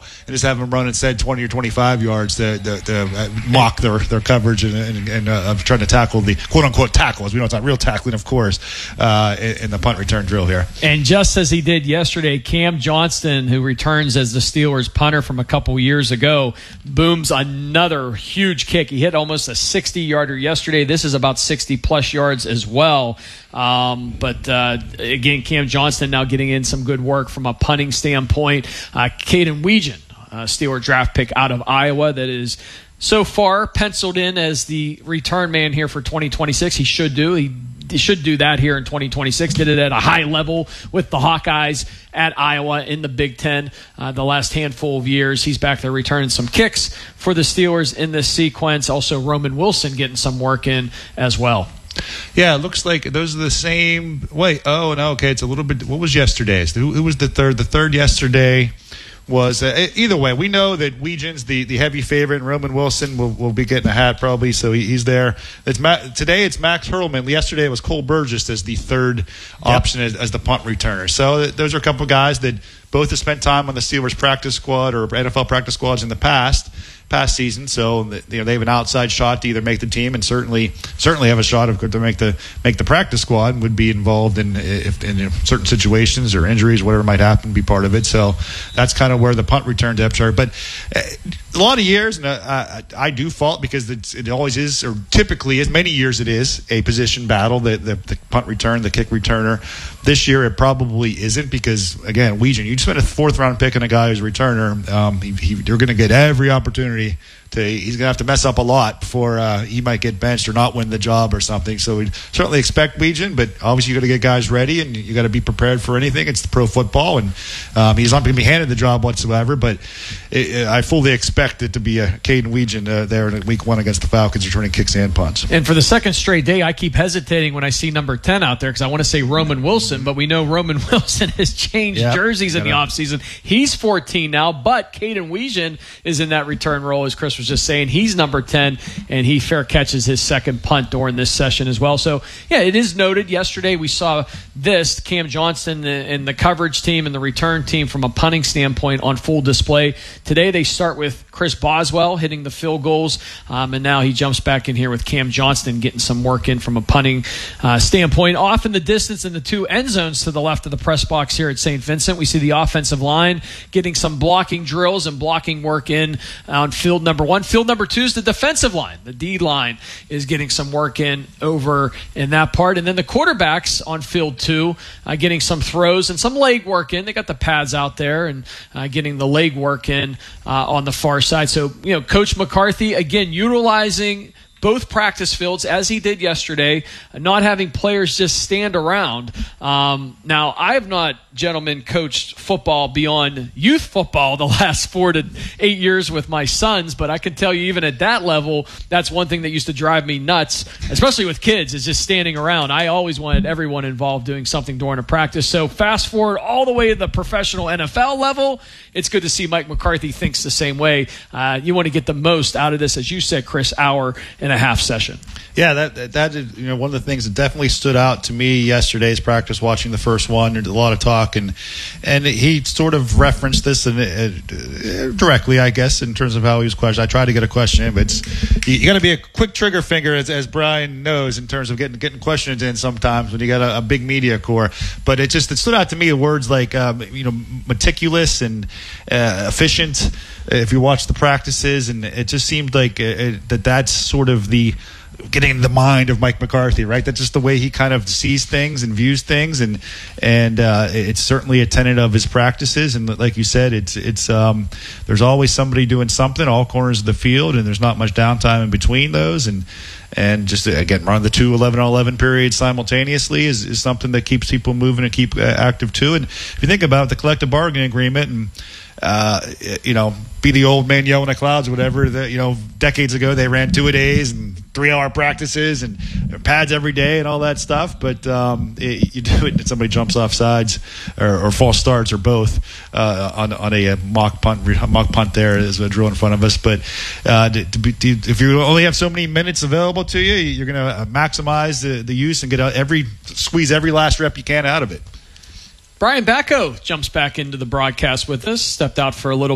and just have them run instead 20 or 25 yards to mock their coverage and trying to tackle the quote-unquote tackles. We know it's not real tackling, of course, in the punt return drill here. And just as he did yesterday, Cam Johnston, who returns as the Steelers punter from a couple years ago, booms another huge kick. He hit almost a 60-yarder yesterday. This is about 60-plus yards as well. But again, Cam Johnston now getting in some good work from a punting standpoint. Caden Weegan, Steeler draft pick out of Iowa, that is so far penciled in as the return man here for 2026. He should do. He should do that here in 2026. Did it at a high level with the Hawkeyes at Iowa in the Big Ten the last handful of years. He's back there returning some kicks for the Steelers in this sequence. Also, Roman Wilson getting some work in as well. Yeah, it looks like those are the same. Wait, oh, no, okay, it's a little bit. What was yesterday's? Who was the third? The third yesterday was either way. We know that Weegan's the heavy favorite, and Roman Wilson will be getting a hat probably, so he's there. Today it's Max Hurlman. Yesterday it was Cole Burgess as the third option as the punt returner. So those are a couple of guys that both have spent time on the Steelers practice squad or NFL practice squads in the past season, so they have an outside shot to either make the team and certainly have a shot to make the practice squad, and would be involved in certain situations or injuries, whatever might happen, be part of it. So that's kind of where the punt return depths are. But a lot of years, and I do fault because it always is, or typically as many years it is, a position battle, the punt return, the kick returner. This year it probably isn't because, again, Weegan, you spent a fourth-round pick on a guy who's a returner. You're going to get every opportunity. He's going to have to mess up a lot before he might get benched or not win the job or something. So we certainly expect Weegan, but obviously you got to get guys ready and you got to be prepared for anything. It's the pro football, and he's not going to be handed the job whatsoever. But I fully expect it to be a Caden Weegan there in Week 1 against the Falcons, returning kicks and punts. And for the second straight day, I keep hesitating when I see number 10 out there because I want to say Roman Wilson, but we know Roman Wilson has changed jerseys in the offseason. He's 14 now, but Caden Weegan is in that return role, as Chris was just saying. He's number 10, and he fair catches his second punt during this session as well. So, yeah, it is noted. Yesterday we saw Cam Johnston and the coverage team and the return team from a punting standpoint on full display. Today they start with Chris Boswell hitting the field goals, and now he jumps back in here with Cam Johnston getting some work in from a punting standpoint. Off in the distance in the two end zones to the left of the press box here at St. Vincent, we see the offensive line getting some blocking drills and blocking work in on field number 1. Field number 2 is the defensive line. The D line is getting some work in over in that part. And then the quarterbacks on field 2 getting some throws and some leg work in. They got the pads out there and getting the leg work in on the far side. So, Coach McCarthy, again, utilizing both practice fields as he did yesterday, not having players just stand around. Now, I have not, gentlemen, coached football beyond youth football the last 4 to 8 years with my sons, but I can tell you even at that level, that's one thing that used to drive me nuts, especially with kids, is just standing around. I always wanted everyone involved doing something during a practice. So fast forward all the way to the professional NFL level, it's good to see Mike McCarthy thinks the same way. You want to get the most out of this, as you said, Chris, hour and a half session. Yeah, that is one of the things that definitely stood out to me yesterday's practice, watching the first one. There's a lot of talk, and he sort of referenced this directly, I guess, in terms of how he was questioned. I tried to get a question in, but you got to be a quick trigger finger, as Brian knows, in terms of getting questions in sometimes when you got a big media corps. But it stood out to me words like meticulous and efficient. If you watch the practices, and it just seemed like that's sort of the getting in the mind of Mike McCarthy, right? That's just the way he kind of sees things and views things, and it's certainly a tenet of his practices. And like you said, it's there's always somebody doing something, all corners of the field, and there's not much downtime in between those. And just again, run the 2 11-on-11 periods simultaneously is something that keeps people moving and keep active too. And if you think about the collective bargaining agreement and be the old man yelling at clouds or whatever. Decades ago they ran 2-a-days and 3-hour practices and pads every day and all that stuff. But you do it and somebody jumps off sides or false starts or both on a mock punt there is a drill in front of us. But if you only have so many minutes available to you, you're going to maximize the use and squeeze every last rep you can out of it. Brian Bacco jumps back into the broadcast with us, stepped out for a little